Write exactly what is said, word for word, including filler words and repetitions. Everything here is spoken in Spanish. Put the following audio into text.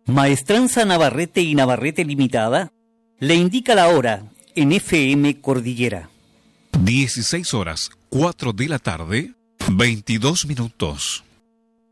Maestranza Navarrete y Navarrete Limitada le indica la hora en F M Cordillera. dieciséis horas, cuatro de la tarde, veintidós minutos.